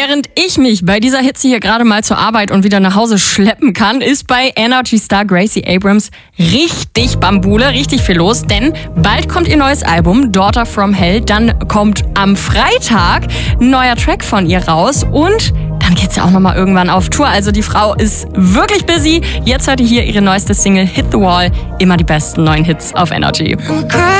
Während ich mich bei dieser Hitze hier gerade mal zur Arbeit und wieder nach Hause schleppen kann, ist bei Energy Star Gracie Abrams richtig Bambule, richtig viel los, denn bald kommt ihr neues Album Daughter from Hell, dann kommt am Freitag ein neuer Track von ihr raus und dann geht's ja auch nochmal irgendwann auf Tour. Also die Frau ist wirklich busy. Jetzt hört ihr hier ihre neueste Single Hit the Wall. Immer die besten neuen Hits auf Energy.